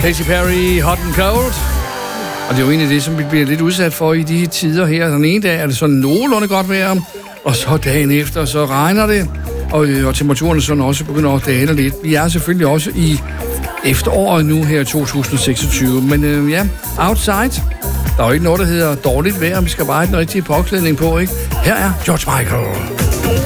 Katy Perry, Hot and Cold. Og det er jo egentlig det, som vi bliver lidt udsat for i de tider her. Den ene dag er det sådan nogenlunde godt vejr, og så dagen efter, så regner det. Og temperaturen sådan også begynder at dale lidt. Vi er selvfølgelig også i efteråret nu her 2026. Men ja, outside. Der er jo ikke noget, der hedder dårligt vejr. Vi skal bare have den rigtige påklædning på, ikke? Her er George Michael.